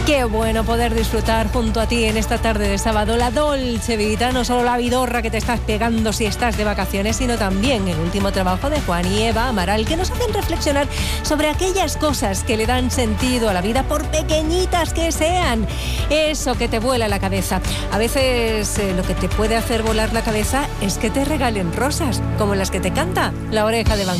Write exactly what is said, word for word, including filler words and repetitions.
Qué bueno poder disfrutar junto a ti en esta tarde de sábado la Dolce Vita, no solo la vidorra que te estás pegando si estás de vacaciones, sino también el último trabajo de Juan y Eva Amaral, que nos hacen reflexionar sobre aquellas cosas que le dan sentido a la vida, por pequeñitas que sean. Eso que te vuela la cabeza. A veces eh, lo que te puede hacer volar la cabeza es que te regalen rosas, como las que te canta La Oreja de Van